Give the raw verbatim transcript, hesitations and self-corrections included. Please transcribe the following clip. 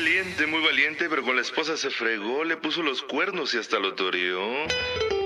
valiente, muy valiente, pero con la esposa se fregó, le puso los cuernos y hasta lo toreó.